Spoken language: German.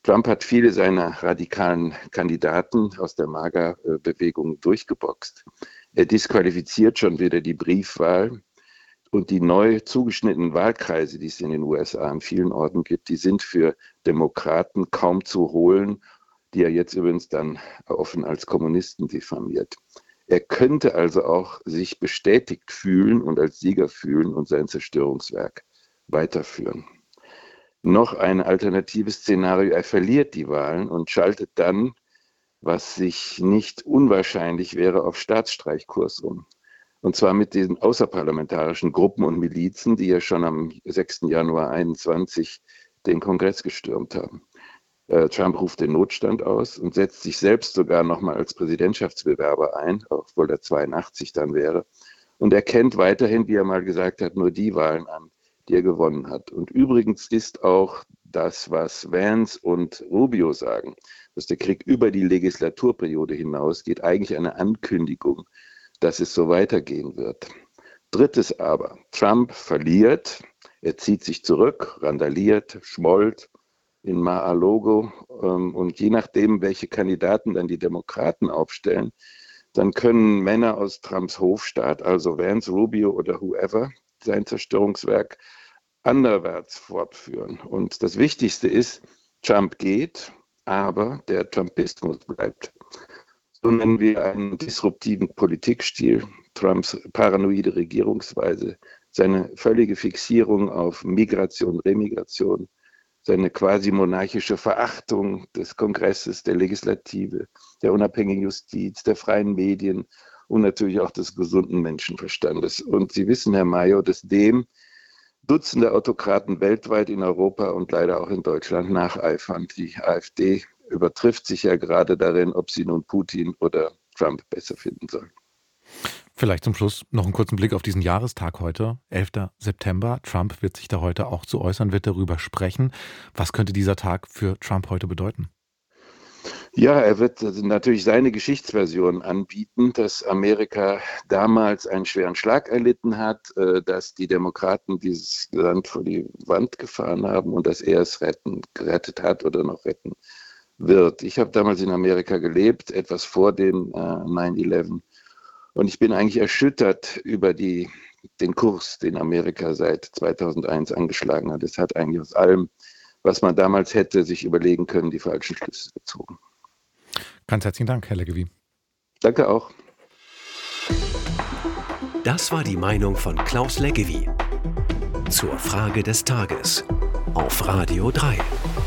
Trump hat viele seiner radikalen Kandidaten aus der MAGA-Bewegung durchgeboxt. Er disqualifiziert schon wieder die Briefwahl. Und die neu zugeschnittenen Wahlkreise, die es in den USA an vielen Orten gibt, die sind für Demokraten kaum zu holen, die er jetzt übrigens dann offen als Kommunisten diffamiert. Er könnte also auch sich bestätigt fühlen und als Sieger fühlen und sein Zerstörungswerk weiterführen. Noch ein alternatives Szenario, er verliert die Wahlen und schaltet dann, was sich nicht unwahrscheinlich wäre, auf Staatsstreichkurs um. Und zwar mit diesen außerparlamentarischen Gruppen und Milizen, die ja schon am 6. Januar 2021 den Kongress gestürmt haben. Trump ruft den Notstand aus und setzt sich selbst sogar nochmal als Präsidentschaftsbewerber ein, obwohl er 82 dann wäre. Und er kennt weiterhin, wie er mal gesagt hat, nur die Wahlen an, die er gewonnen hat. Und übrigens ist auch das, was Vance und Rubio sagen, dass der Krieg über die Legislaturperiode hinausgeht, eigentlich eine Ankündigung, dass es so weitergehen wird. Drittes aber, Trump verliert, er zieht sich zurück, randaliert, schmollt in Mar-a-Lago und je nachdem, welche Kandidaten dann die Demokraten aufstellen, dann können Männer aus Trumps Hofstaat, also Vance, Rubio oder whoever, sein Zerstörungswerk anderwärts fortführen. Und das Wichtigste ist, Trump geht, aber der Trumpismus bleibt. So nennen wir einen disruptiven Politikstil, Trumps paranoide Regierungsweise, seine völlige Fixierung auf Migration, Remigration, seine quasi monarchische Verachtung des Kongresses, der Legislative, der unabhängigen Justiz, der freien Medien und natürlich auch des gesunden Menschenverstandes. Und Sie wissen, Herr Mayo, dass dem Dutzende Autokraten weltweit in Europa und leider auch in Deutschland nacheifern. Die AfD übertrifft sich ja gerade darin, ob sie nun Putin oder Trump besser finden soll. Vielleicht zum Schluss noch einen kurzen Blick auf diesen Jahrestag heute, 11. September. Trump wird sich da heute auch zu äußern, wird darüber sprechen. Was könnte dieser Tag für Trump heute bedeuten? Ja, er wird natürlich seine Geschichtsversion anbieten, dass Amerika damals einen schweren Schlag erlitten hat, dass die Demokraten dieses Land vor die Wand gefahren haben und dass er es gerettet hat oder noch retten wird. Ich habe damals in Amerika gelebt, etwas vor dem 9/11. Und ich bin eigentlich erschüttert über den Kurs, den Amerika seit 2001 angeschlagen hat. Es hat eigentlich aus allem, was man damals hätte sich überlegen können, die falschen Schlüsse gezogen. Ganz herzlichen Dank, Herr Leggevi. Danke auch. Das war die Meinung von Klaus Leggevi zur Frage des Tages auf Radio 3.